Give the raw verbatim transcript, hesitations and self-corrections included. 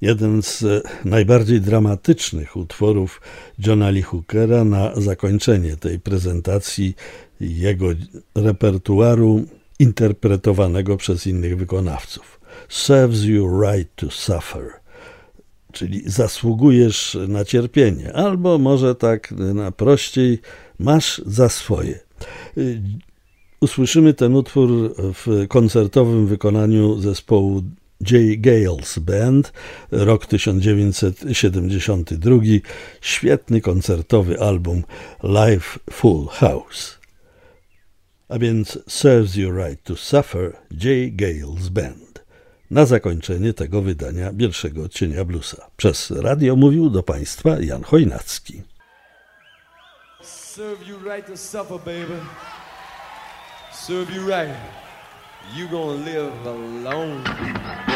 jeden z najbardziej dramatycznych utworów Johna Lee Hookera na zakończenie tej prezentacji jego repertuaru interpretowanego przez innych wykonawców. Serves you right to suffer, czyli zasługujesz na cierpienie, albo może tak na prościej, masz za swoje. Usłyszymy ten utwór w koncertowym wykonaniu zespołu J. Gales Band, rok tysiąc dziewięćset siedemdziesiąty drugi, świetny koncertowy album Live Full House. A więc Serves You Right to Suffer, J. Gales Band. Na zakończenie tego wydania pierwszego odcienia bluesa. Przez radio mówił do Państwa Jan Chojnacki. Serve you right to suffer, baby. Serve you right. You gonna live alone.